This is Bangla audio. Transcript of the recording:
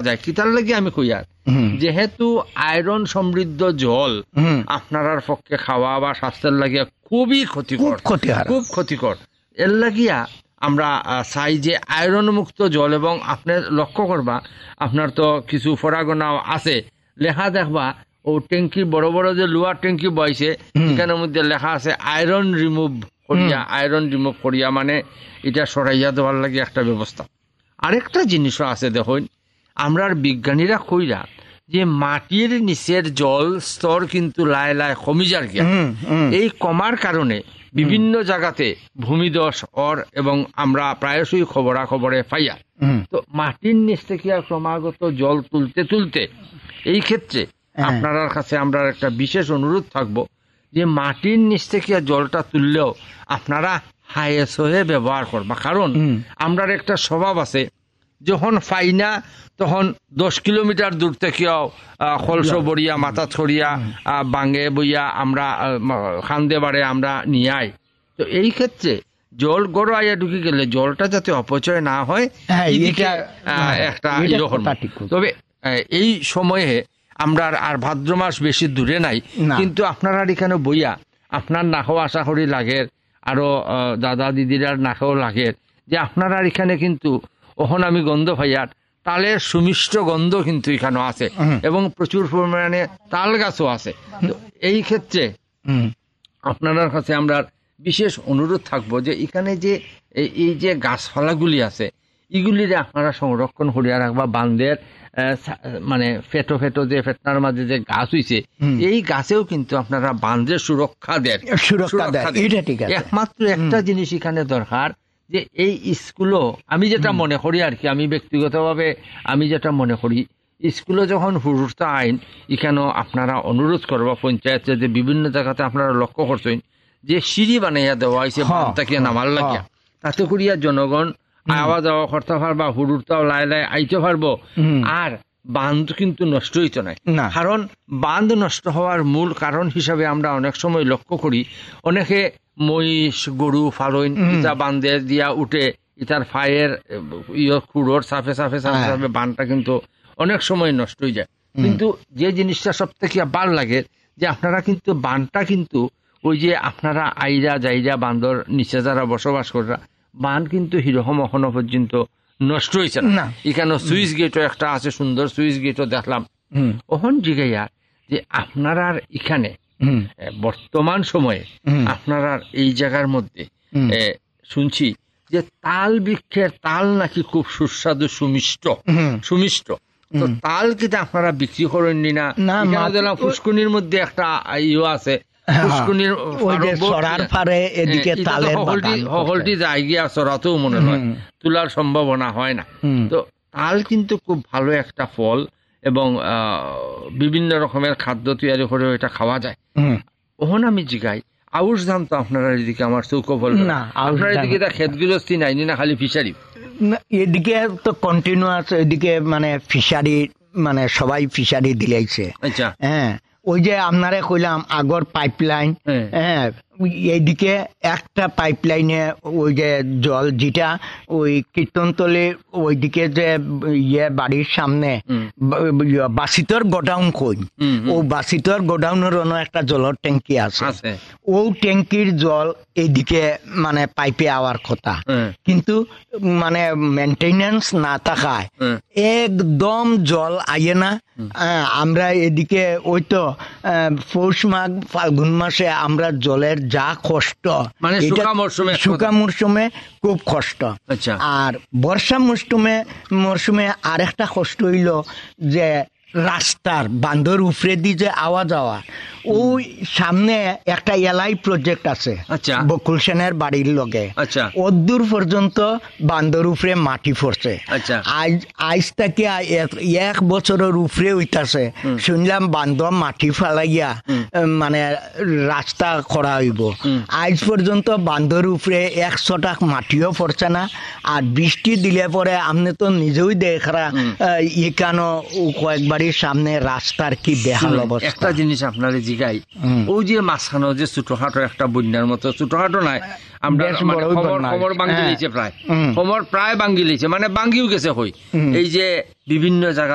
যায় কিতার লাগে আমি কই আর যেহেতু আয়রন সমৃদ্ধ জল আপনার পক্ষে খাওয়া বা স্বাস্থ্যের লাগিয়া খুবই ক্ষতিকর, খুব ক্ষতিকর। এর লাগিয়া আমরা চাই যে আয়রন মুক্ত জল, এবং আপনার লক্ষ্য করবা আপনার তো কিছু ফরাগনাও আছে, লেখা দেখবা ও ট্যাঙ্কি বড় বড় যে লোহার ট্যাঙ্কি বইছে এখানের মধ্যে লেখা আছে আয়রন রিমুভ করিয়া, আয়রন রিমুভ করিয়া, মানে এটা সরাইয়া দেওয়ার লাগে একটা ব্যবস্থা। আরেকটা জিনিসও আছে দেখুন, আমরার বিজ্ঞানীরা কইরা যে মাটির নিচের জল স্তর কিন্তু লাই লাই কমি যার গিয়া, এই কমার কারণে বিভিন্ন জায়গাতে ভূমিধস অর এবং আমরা প্রায়শই খবরে পাইয়া। তো মাটির নিচ থেকে ক্রমাগত জল তুলতে তুলতে এই ক্ষেত্রে আপনার কাছে আমরা একটা বিশেষ অনুরোধ থাকবো যে মাটির নিচ থেকে জলটা তুললেও আপনারা হায়ে সহে ব্যবহার করবা। কারণ আমরার একটা স্বভাব আছে, যখন ফাইনা তখন 10 কিলোমিটার দূর থেকেও খলস বড়িয়া মাথা ছড়িয়া বাঙ্গে বইয়া আমরা খান্দে বাড়ে আমরা নিয়ে আই। তো এই ক্ষেত্রে জল গড় আইয়া ঢুকে গেলে জলটা যাতে অপচয় না হয় একটা তবে এই সময়ে আমরা আর ভাদ্র মাস বেশি দূরে নাই, কিন্তু আপনারা এখানে বইয়া আপনার নাকও আশা করি লাগে, আরো দাদা দিদিরার নাকেও লাগে যে আপনারা এখানে কিন্তু ওখন আমি গন্ধ পাইয়ার তালের সুমিষ্ট গন্ধ কিন্তু এখানে আছে এবং প্রচুর পরিমাণে তাল গাছও আছে। এই ক্ষেত্রে আপনার কাছে আমরা বিশেষ অনুরোধ থাকবো যে এখানে যে এই যে গাছপালাগুলি আছে এগুলির আপনারা সংরক্ষণ করিয়া রাখবা। বান্ধের মানে ফেটো যে ফেটনার মাঝে যে গাছ হইছে এই গাছেও কিন্তু আপনারা বান্ধের সুরক্ষা দেন। একমাত্র একটা জিনিস এখানে দরকার যে এই স্কুলও আমি যেটা মনে করি আর কি, আমি ব্যক্তিগতভাবে আমি যেটা মনে করি স্কুলে যখন হুরুস্তা আইন এখানেও আপনারা অনুরোধ করবা পঞ্চায়েতে যে বিভিন্ন জায়গাতে আপনারা লক্ষ্য করছেন যে সিঁড়ি বানাইয়া দেওয়া হয়েছে বাঁধটাকে নামার লাগিয়া, তাতে করিয়া জনগণ আওয়া যাওয়া করতে পারবা, হুরুস্তাও লাই আইতে পারবো, আর বাঁধ কিন্তু নষ্ট হইতো না। কারণ বাঁধ নষ্ট হওয়ার মূল কারণ হিসাবে আমরা অনেক সময় লক্ষ্য করি অনেকে মহিষ গরু ফালইন ইটা বান্ধে দিয়া উঠে ইটার ফায়ের খুঁড়োর সাফে বানটা কিন্তু অনেক সময় নষ্ট হয়ে যায়। কিন্তু যে জিনিসটা সব থেকে ভাল লাগে যে আপনারা কিন্তু বানটা কিন্তু ওই যে আপনারা আইরা যাইরা বান্দর নিচে যারা বসবাস করা বান কিন্তু হিরকম এখনো পর্যন্ত নষ্ট হয়েছে না। এখানে সুইচ গেটও একটা আছে, সুন্দর সুইচ গেটও দেখলাম। ওখান জিগাইয়া যে আপনারা এখানে বর্তমান সময়ে আপনারা এই জায়গার মধ্যে শুনছি যে তাল বৃক্ষের তাল নাকি খুব সুস্বাদু সুমিষ্ট। তো তাল কিন্তু আপনারা বিক্রি করেননি না? দেখলাম ফুসকুনির মধ্যে একটা ইয়ে আছে, হলটি জায়গা চড়াতেও মনে হয় তোলার সম্ভাবনা হয় না। তো তাল কিন্তু খুব ভালো একটা ফল এবং বিভিন্ন রকমের খাদ্য তৈরি করে এটা খাওয়া যায়। ওখান আমি জিগাই আউশ ধান তো আপনারা এদিকে আমার চৌকো বল না, আপনার এদিকে ক্ষেত গৃহস্থী নাই না খালি ফিশারি? এদিকে তো কন্টিনিউয়াস, এদিকে মানে ফিশারি, মানে সবাই ফিশারি দিলাইছে। আচ্ছা, হ্যাঁ, ওই যে আপনারে কইলাম আগর পাইপলাইন, হ্যাঁ, এইদিকে একটা পাইপলাইনে ওই যে জল যেটা ওই কীর্তনতলি ওইদিকে যে বাড়ির সামনে বাসিতর গোডাউন কই, ও বাসিতর গোডাউনের একটা জলের ট্যাঙ্কি আছে, ও ট্যাঙ্কির জল এইদিকে মানে পাইপে আওয়ার কথা, কিন্তু মানে মেনটেনেন্স না থাকায় একদম জল আইয়ে না। আমরা এদিকে ওই তো পৌষ মাঘ ফাল্গুন মাসে আমরা জলের যা কষ্ট, মানে শুকা মরশুমে খুব কষ্ট। আর বর্ষা মরশুমে আরেকটা কষ্ট হইল যে রাস্তার বান্ধর উপরে দিয়ে যে আওয়া যাওয়া, ওই সামনে একটা এলআই প্রজেক্ট আছে বকুল সেনের বাড়ির লগে, অদূর পর্যন্ত বান্ধর উপরে মাটি পড়ছে। আজ থেকে 1 বছরের উপরে হইতাছে, শুনলাম বান্ধ মাটি ফালাইয়া মানে রাস্তা করা হইব। আজ পর্যন্ত বান্ধর উপরে 100 টাকা মাটিও পড়ছে না। আর বৃষ্টি দিলে পরে আপনি তো নিজেই দেখরা এখানো কয়েকবারই সামনে রাস্তার কি বেহাল অবস্থা। একটা জিনিস আপনারা জিগাই, ওই যে মাঝখানে যে ছোটখাটো একটা বন্যার মতো, ছোটখাটো নাই, আমরা খবর ভাঙ্গি লিছে, প্রায় খবর প্রায় ভাঙ্গি লিছে, মানে ভাঙ্গিও গেছে হই। এই যে বিভিন্ন জায়গা